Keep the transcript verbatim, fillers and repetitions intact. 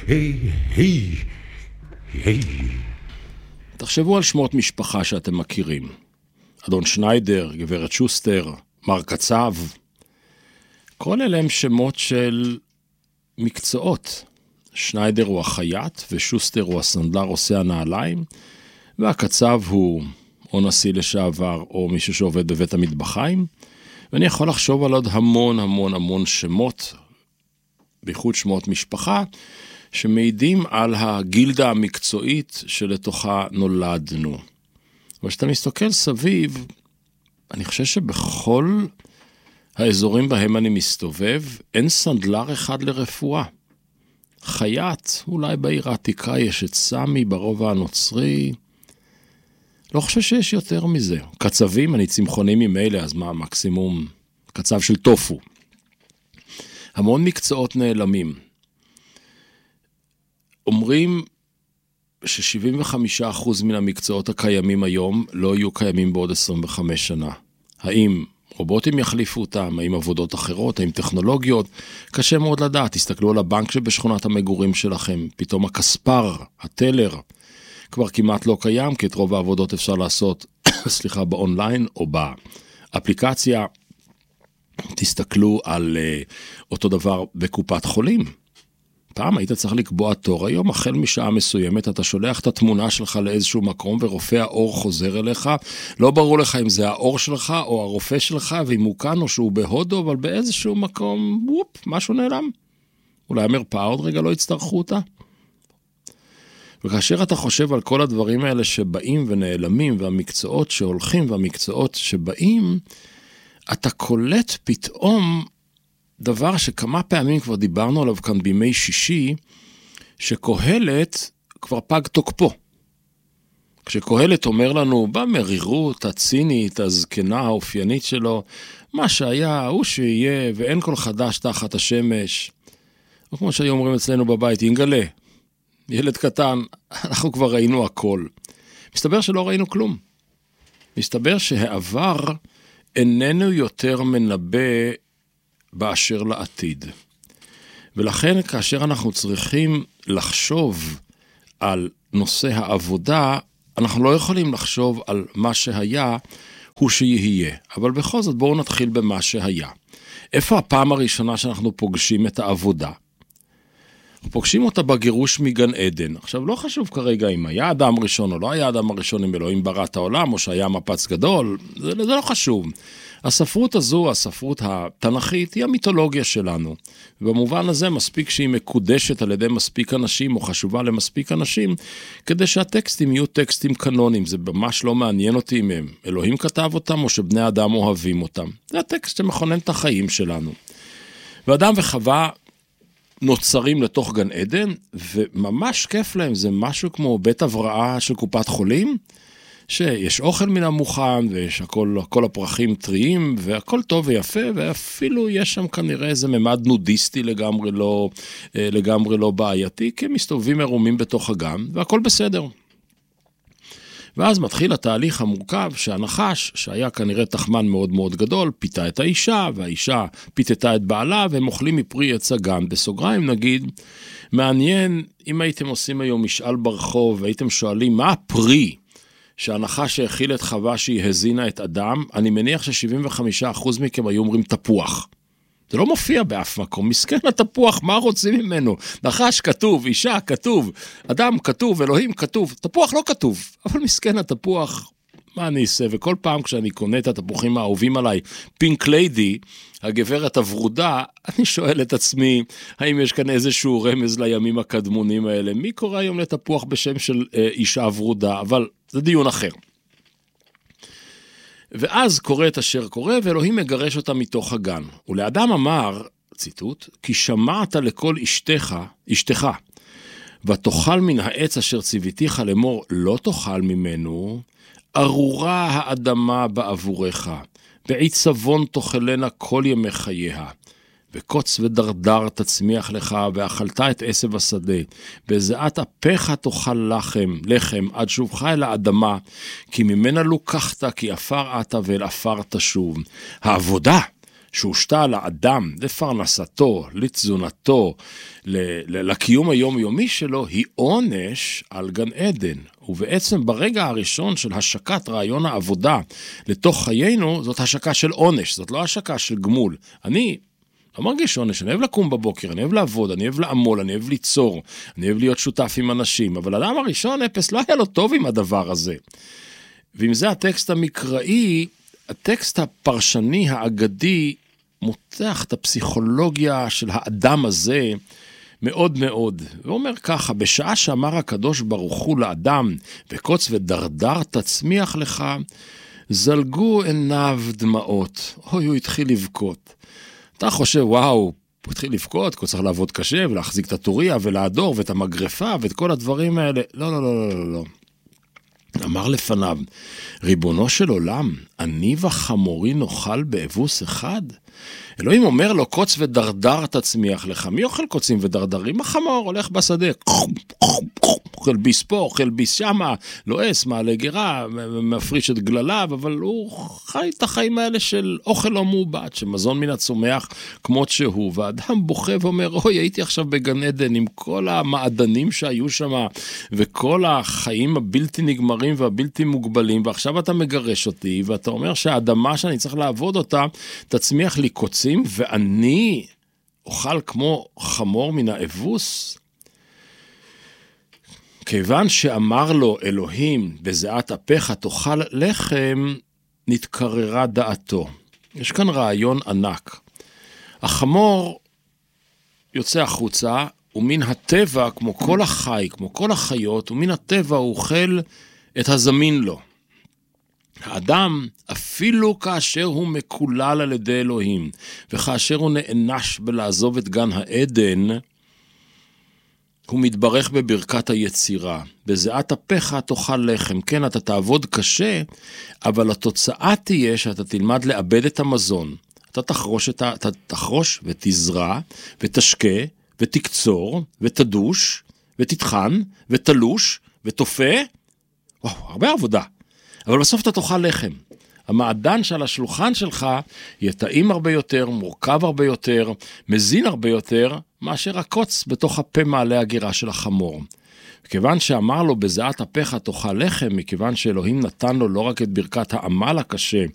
היי, היי, היי. תחשבו על שמות משפחה שאתם מכירים. אדון שניידר, גברת שוסטר, מר קצב. כל אלה הם שמות של מקצועות. שניידר הוא החייט, ושוסטר הוא הסנדלר עושה הנעליים, והקצב הוא או נשיא לשעבר, או מישהו שעובד בבית המטבחיים. ואני יכול לחשוב על עוד המון המון המון שמות, בייחוד שמות משפחה, שמעידים על הגילדה המקצועית שלתוכה נולדנו. אבל כשאתה מסתכל סביב, אני חושב שבכל האזורים בהם אני מסתובב, אין סנדלר אחד לרפואה. חייט, אולי בעיר העתיקה יש את סמי ברובע הנוצרי, לא חושב שיש יותר מזה. קצבים, אני צמחונים ממילא, אז מה המקסימום? קצב של טופו. המון מקצועות נעלמים. אומרים ש-שבעים וחמישה אחוז מן המקצועות הקיימים היום לא יהיו קיימים בעוד עשרים וחמש שנה. האם רובוטים יחליפו אותם? האם עבודות אחרות? האם טכנולוגיות? קשה מאוד לדעת. תסתכלו על הבנק שבשכונת המגורים שלכם. פתאום הכספר, הטלר, כבר כמעט לא קיים, כי את רוב העבודות אפשר לעשות, סליחה, באונליין או באפליקציה. תסתכלו על uh, אותו דבר בקופת חולים. פעם היית צריך לקבוע תור, היום החל משעה מסוימת, אתה שולח את התמונה שלך לאיזשהו מקום, ורופא האור חוזר אליך, לא ברור לך אם זה האור שלך, או הרופא שלך, ואם הוא כאן או שהוא בהודו, אבל באיזשהו מקום, וופ, משהו נעלם. אולי המרפאה עוד רגע לא יצטרכו אותה. וכאשר אתה חושב על כל הדברים האלה שבאים ונעלמים, והמקצועות שהולכים והמקצועות שבאים, אתה קולט פתאום דבר שכמה פעמים כבר דיברנו עליו כאן בימי שישי, שקהלת כבר פג תוקפו. כשקהלת אומר לנו, במרירות הצינית, הזקנה האופיינית שלו, מה שהיה, הוא שיהיה, ואין כל חדש תחת השמש. או כמו שהיו אומרים אצלנו בבית, ינגלה, ילד קטן, אנחנו כבר ראינו הכל. מסתבר שלא ראינו כלום. מסתבר שהעבר איננו יותר מנבא באשר לעתיד. ולכן כאשר אנחנו צריכים לחשוב על נושא העבודה, אנחנו לא יכולים לחשוב על מה שהיה, הוא שיהיה. אבל בכל זאת בואו נתחיל במה שהיה. איפה הפעם הראשונה שאנחנו פוגשים את העבודה? אנחנו פוגשים אותה בגירוש מגן עדן. עכשיו, לא חשוב כרגע אם היה אדם ראשון או לא היה אדם הראשון, אם אלוהים ברא את העולם, או שהיה מפץ גדול, זה, זה לא חשוב. הספרות הזו, הספרות התנ"כית, היא המיתולוגיה שלנו. ובמובן הזה מספיק שהיא מקודשת על ידי מספיק אנשים, או חשובה למספיק אנשים, כדי שהטקסטים יהיו טקסטים קנונים. זה ממש לא מעניין אותי אם הם אלוהים כתב אותם, או שבני אדם אוהבים אותם. זה הטקסט שמכונן את החיים שלנו. ואדם וחווה נוצרים לתוך גן עדן, וממש כיף להם, זה משהו כמו בית הבראה של קופת חולים, שיש אוכל מן המוכן, ויש הכל, כל הפרחים טריים, והכל טוב ויפה, ואפילו יש שם כנראה איזה ממד נודיסטי לגמרי לא, לגמרי לא בעייתי, כי הם מסתובבים מרומים בתוך הגן, והכל בסדר. ואז מתחיל התהליך המורכב שהנחש, שהיה כנראה תחמן מאוד מאוד גדול, פיתה את האישה, והאישה פיתתה את בעלה, והם אוכלים מפרי עץ הגן. בסוגריים נגיד, מעניין אם הייתם עושים היום משאל ברחוב, והייתם שואלים מה הפרי שהנחש שהכיל את חווה שהיא הזינה את אדם, אני מניח ש-שבעים וחמישה אחוז מכם היו אומרים תפוח. זה לא מופיע באף מקום, מסכן התפוח, מה רוצים ממנו? נחש כתוב, אישה כתוב, אדם כתוב, אלוהים כתוב, תפוח לא כתוב, אבל מסכן התפוח, מה אני אעשה? וכל פעם כשאני קונה את התפוחים האהובים עליי, פינק ליידי, הגברת הברודה, אני שואל את עצמי, האם יש כאן איזשהו רמז לימים הקדמונים האלה? מי קורא היום לתפוח בשם של אה, אישה ברודה? אבל זה דיון אחר. ואז קורא את אשר קורא, ואלוהים מגרש אותה מתוך הגן. ולאדם אמר, ציטוט, כי שמעת לכל אשתך, אשתך, ותאכל מן העץ אשר ציוויתיך לאמור, לא תאכל ממנו, ארורה האדמה בעבורך, בעיצבון תאכלנה כל ימי חייה. וקוץ ודרדר תצמיח לך, ואכלת את עשב השדה, בזיעת אפיך תאכל לחם, לחם, עד שובך אל האדמה, כי ממנה לוקחת, כי עפר אתה ואל עפר תשוב. העבודה שהושתה על האדם, לפרנסתו, לתזונתו, לקיום היומיומי שלו, היא עונש על גן עדן. ובעצם ברגע הראשון של השקת רעיון העבודה לתוך חיינו, זאת השקה של עונש, זאת לא השקה של גמול. אני לא מרגיש עונש, אני אוהב לקום בבוקר, אני אוהב לעבוד, אני אוהב לעמול, אני אוהב ליצור, אני אוהב להיות שותף עם אנשים, אבל האדם הראשון, אפס, לא היה לו טוב עם הדבר הזה. ואם זה הטקסט המקראי, הטקסט הפרשני האגדי מותח את הפסיכולוגיה של האדם הזה מאוד מאוד. הוא אומר ככה, בשעה שאמר הקדוש ברוך הוא לאדם, וקוץ ודרדר תצמיח לך, זלגו עיניו דמעות. אוי, הוא התחיל לבכות. אתה חושב, וואו, הוא התחיל לבכות, הוא צריך לעבוד קשה ולהחזיק את הטוריה ולעדור ואת המגרפה ואת כל הדברים האלה. לא, לא, לא, לא, לא. אמר לפניו, ריבונו של עולם, אני וחמורי נאכל באבוס אחד? אלוהים אומר לו, קוץ ודרדר תצמיח לך. מי אוכל קוצים ודרדרים? החמור הולך בשדה, אוכל ביס פה, אוכל ביס שמה, לועס, מעלה גירה, מפריש את גלליו, אבל הוא חי את החיים האלה של אוכל לא מעובד, שמזון מן הצומח כמות שהוא, והאדם בוכה ואומר, אוי, הייתי עכשיו בגן עדן עם כל המעדנים שהיו שם, וכל החיים הבלתי נגמרים והבלתי מוגבלים, ועכשיו אתה מגרש אותי, ואתה אומר שהאדמה שאני צריך לעבוד אותה, תצמיח לי קוצים, ואני אוכל כמו חמור מן האבוס. כיוון שאמר לו אלוהים, בזיעת אפיך תאכל לחם, נתקררה דעתו. יש כאן רעיון ענק. החמור יוצא החוצה, ומן הטבע, כמו כל החי, כמו כל החיות, ומן הטבע הוא אוכל את הזמין לו. האדם, אפילו כאשר הוא מקולל על ידי אלוהים, וכאשר הוא נענש בלעזוב את גן העדן, הוא מתברך בברכת היצירה. בזיעת אפיך תאכל לחם. כן, אתה תעבוד קשה, אבל התוצאה תהיה שאתה תלמד לאבד את המזון. אתה תחרוש, את ה... אתה תחרוש ותזרע, ותשקה, ותקצור, ותדוש, ותטחן, ותלוש, ותופה. וואו, הרבה עבודה. אבל בסוף אתה תאכל לחם. המעדן שעל השולחן שלך יהיה טעים הרבה יותר, מורכב הרבה יותר, מזין הרבה יותר, מאשר הקוץ בתוך הפה מעלה הגירה של החמור. מכיוון שאמר לו בזיעת אפיך תאכל לחם, מכיוון שאלוהים נתן לו לא רק את ברכת העמל הקשה,